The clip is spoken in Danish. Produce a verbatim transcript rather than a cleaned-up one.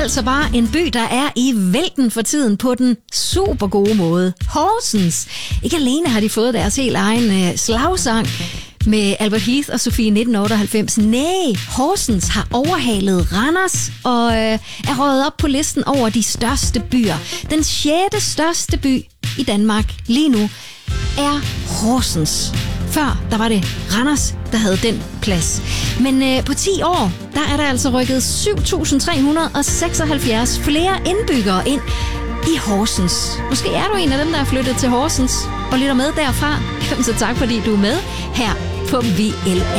altså bare en by, der er i vælten for tiden på den super gode måde. Horsens. Ikke alene har de fået deres helt egen øh, slagsang med Albert Heath og Sofie nitten otteoghalvfems. Nej, Horsens har overhalet Randers og øh, er røget op på listen over de største byer. Den sjette største by i Danmark lige nu er Horsens. Før, der var det Randers, der havde den plads. Men øh, på ti år, der er der altså rykket syv tusind tre hundrede seksoghalvfjerds flere indbyggere ind i Horsens. Måske er du en af dem, der er flyttet til Horsens og lytter med derfra. Så tak fordi du er med her på V L